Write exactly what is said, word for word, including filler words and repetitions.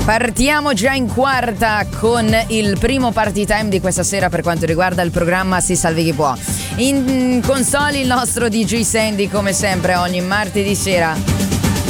Partiamo già in quarta con il primo party time di questa sera per quanto riguarda il programma Si Salvi Chi Può. In console il nostro D J Sandy, come sempre ogni martedì sera.